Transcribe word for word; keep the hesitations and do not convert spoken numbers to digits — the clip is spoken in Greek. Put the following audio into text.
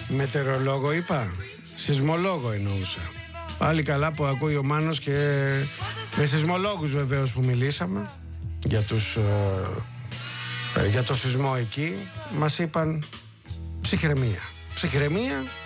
Μετεωρολόγο είπα. Σεισμολόγο εννοούσα. Πάλι καλά που ακούει ο Μάνος και με σεισμολόγους βεβαίως που μιλήσαμε για, τους, ε, για το σεισμό εκεί. Μας είπαν ψυχραιμία. Ψυχραιμία